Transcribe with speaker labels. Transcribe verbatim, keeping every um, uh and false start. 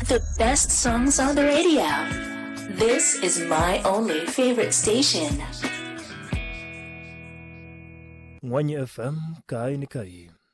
Speaker 1: The best songs on the radio. This is my only favorite station.
Speaker 2: Mwanya F M, Kai ni Kai.